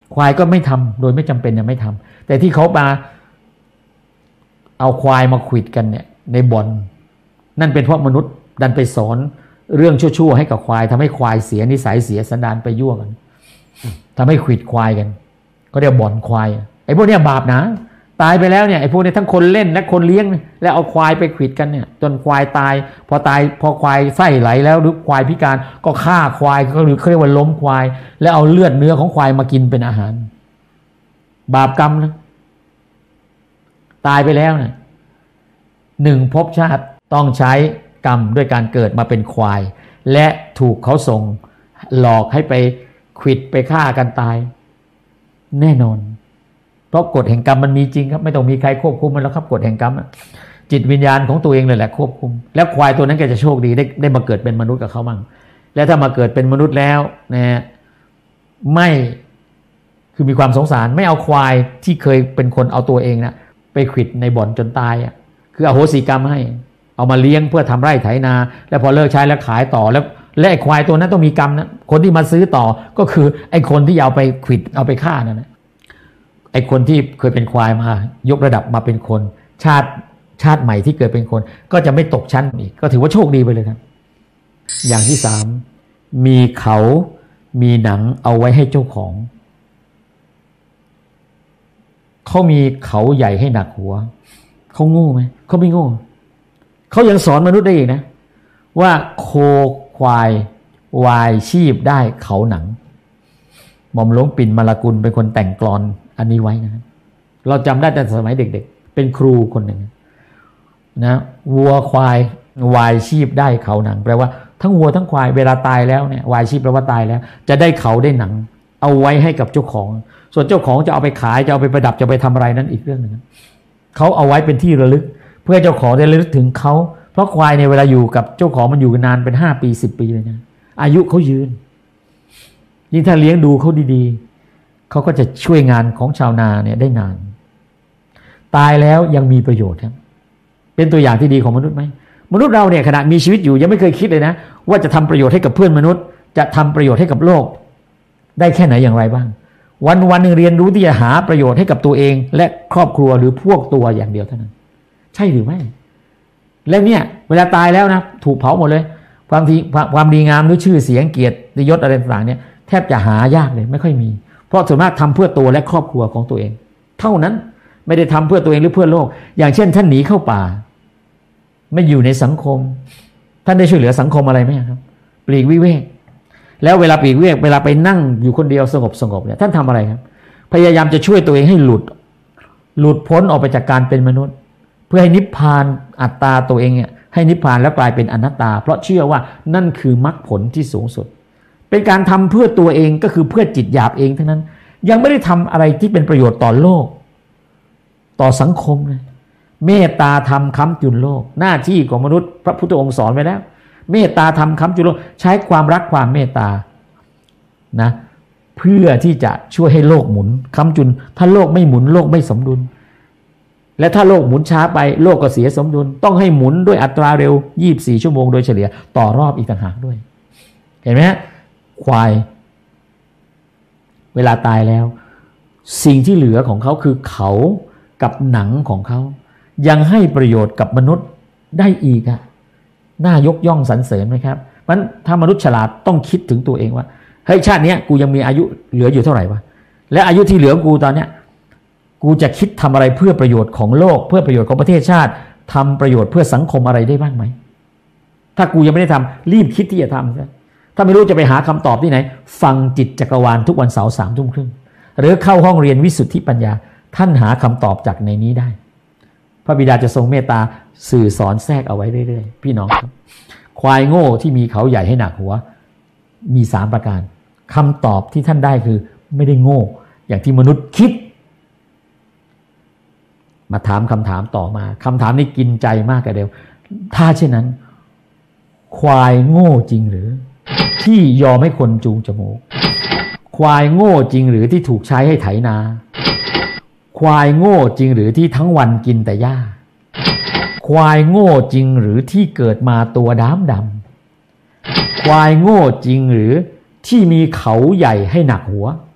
ควายก็ไม่ทำโดยไม่จำเป็นไม่ทำแต่ที่เขามาเอาควายมาขวิดกันเนี่ยในบ่อนนั่นเป็นเพราะมนุษย์ดันไปสอนเรื่องชั่วๆให้กับควายทำให้ควายเสียนิสัยเสียสันดานไปยั่วกันทำให้ขวิดควายกันก็เรียกบ่อนควายไอ้พวกเนี้ยบาปนะตายไปแล้วเนี่ยไอ้พวกนี้ทั้งคนเล่นและคนเลี้ยงแล้วเอาควายไปขวิดกันเนี่ยจนควายตายพอควายไส้ไหลแล้วหรือควายพิการก็ฆ่าควายก็หรือเขาเรียกว่าล้มควายแล้วเอาเลือดเนื้อของควายมากินเป็นอาหารบาปกรรมนะตายไปแล้วเนี่ย1ภพชาติต้องใช้กรรมด้วยการเกิดมาเป็นควายและถูกเขาส่งหลอกให้ไปขวิดไปฆ่ากันตายแน่นอนเพราะกฎแห่งกรรมมันมีจริงครับไม่ต้องมีใครควบคุมมันแล้วครับกฎแห่งกรรมจิตวิญญาณของตัวเองเลยแหละควบคุมแล้วควายตัวนั้นแกจะโชคดีได้มาเกิดเป็นมนุษย์กับเขาบ้างแล้วถ้ามาเกิดเป็นมนุษย์แล้วนะไม่คือมีความสงสารไม่เอาควายที่เคยเป็นคนเอาตัวเองนะไปขวิดในบ่อนจนตายคืออโหสิกรรมให้เอามาเลี้ยงเพื่อทำไร่ไถนาแล้วพอเลิกใช้แล้วขายต่อแล้วไอ้ควายตัวนั้นต้องมีกรรมนะคนที่มาซื้อต่อก็คือไอ้คนที่เอาไปขวิดเอาไปฆ่านั่นนะไอ้คนที่เคยเป็นควายมายกระดับมาเป็นคนชาติใหม่ที่เกิดเป็นคนก็จะไม่ตกชั้นอีกก็ถือว่าโชคดีไปเลยครับอย่างที่3มีเขามีหนังเอาไว้ให้เจ้าของเขามีเขาใหญ่ให้หนักหัวเขาโง่ไหมเขาไม่โง่เขายังสอนมนุษย์ได้อีกนะว่าโคควายวายชีพได้เขาหนังหม่อมหลวงปิ่นมาลากุลเป็นคนแต่งกลอนอันนี้ไว้นะเราจำได้แต่สมัยเด็กๆเป็นครูคนหนึ่งนะวัวควายวายชีพได้เขาหนังแปลว่าทั้งวัวทั้งควายเวลาตายแล้วเนี่ยวายชีพแปลว่าตายแล้วจะได้เขาได้หนังเอาไว้ให้กับเจ้าของส่วนเจ้าของจะเอาไปขายจะเอาไปประดับจะไปทำอะไรนั้นอีกเรื่องหนึ่งเขาเอาไว้เป็นที่ระลึกเพื่อเจ้าของได้ระลึกถึงเขาเพราะควายในเวลาอยู่กับเจ้าของมันอยู่กันนานเป็น5 ปี10 ปีเลยนะอายุเขายืนยิ่งถ้าเลี้ยงดูเขาดีๆเขาก็จะช่วยงานของชาวนาเนี่ยได้นานตายแล้วยังมีประโยชน์ครับเป็นตัวอย่างที่ดีของมนุษย์ไหมมนุษย์เราเนี่ยขณะมีชีวิตอยู่ยังไม่เคยคิดเลยนะว่าจะทำประโยชน์ให้กับเพื่อนมนุษย์จะทำประโยชน์ให้กับโลกได้แค่ไหนอย่างไรบ้างวันหนึ่งเรียนรู้ที่จะหาประโยชน์ให้กับตัวเองและครอบครัวหรือพวกตัวอย่างเดียวเท่านั้นใช่หรือไม่แล้วเนี่ยเวลาตายแล้วนะถูกเผาหมดเลยความดีงามหรือชื่อเสียงเกียรติยศอะไรต่างๆเนี่ยแทบจะหายากเลยไม่ค่อยมีเพราะส่วนมากทำเพื่อตัวและครอบครัวของตัวเองเท่านั้นไม่ได้ทำเพื่อตัวเองหรือเพื่อโลกอย่างเช่นท่านหนีเข้าป่าไม่อยู่ในสังคมท่านได้ช่วยเหลือสังคมอะไรไหมครับปลีกวิเวกแล้วเวลาปลีกวิเวกเวลาไปนั่งอยู่คนเดียวสงบเนี่ยท่านทำอะไรครับพยายามจะช่วยตัวเองให้หลุดพ้นออกไปจากการเป็นมนุษย์เพื่อให้นิพพานอัตตาตัวเองเนี่ยให้นิพพานแล้วกลายเป็นอนัตตาเพราะเชื่อว่านั่นคือมรรคผลที่สูงสุดเป็นการทำเพื่อตัวเองก็คือเพื่อจิตหยาบเองทั้งนั้นยังไม่ได้ทำอะไรที่เป็นประโยชน์ต่อโลกต่อสังคมเลยเมตตาธรรมค้ำจุนโลกหน้าที่ของมนุษย์พระพุทธองค์สอนไว้แล้วเมตตาธรรมค้ำจุนโลกใช้ความรักความเมตตานะเพื่อที่จะช่วยให้โลกหมุนค้ำจุนถ้าโลกไม่หมุนโลกไม่สมดุลและถ้าโลกหมุนช้าไปโลกก็เสียสมดุลต้องให้หมุนด้วยอัตราเร็ว24 ชั่วโมงโดยเฉลี่ยต่อรอบอีกต่างหากด้วยเห็นไหมฮะควายเวลาตายแล้วสิ่งที่เหลือของเขาคือเขากับหนังของเขายังให้ประโยชน์กับมนุษย์ได้อีกน่ายกย่องสรรเสริญไหมครับมันถ้ามนุษย์ฉลาดต้องคิดถึงตัวเองว่าเฮ้ยชาตินี้กูยังมีอายุเหลืออยู่เท่าไหร่วะและอายุที่เหลือกูตอนเนี้ยกูจะคิดทำอะไรเพื่อประโยชน์ของโลกเพื่อประโยชน์ของประเทศชาติทำประโยชน์เพื่อสังคมอะไรได้บ้างไหมถ้ากูยังไม่ได้ทำรีบคิดที่จะทำซะถ้าไม่รู้จะไปหาคำตอบที่ไหนฟังจิตจักรวาลทุกวันเสาร์3 ทุ่มครึ่งหรือเข้าห้องเรียนวิสุทธิปัญญาท่านหาคำตอบจากในนี้ได้พระบิดาจะทรงเมตตาสื่อสอนแทรกเอาไว้เรื่อยๆพี่น้องครับควายโง่ที่มีเขาใหญ่ให้หนักหัวมี3 ประการคำตอบที่ท่านได้คือไม่ได้โง่อย่างที่มนุษย์คิดมาถามคำถามต่อมาคำถามนี้กินใจมากกว่าเดิมถ้าเช่นนั้นควายโง่จริงหรือที่ยอมให้คนจูงจมูกควายโง่จริงหรือที่ถูกใช้ให้ไถนาควายโง่จริงหรือที่ทั้งวันกินแต่หญ้าควายโง่จริงหรือที่เกิดมาตัวดำควายโง่จริงหรือที่มีเขาใหญ่ให้หนักหัว